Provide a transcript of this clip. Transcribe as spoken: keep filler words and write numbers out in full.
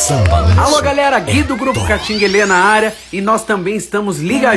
Samba. Alô galera, Gui do Grupo Catinguelê na área e nós também estamos ligadinhos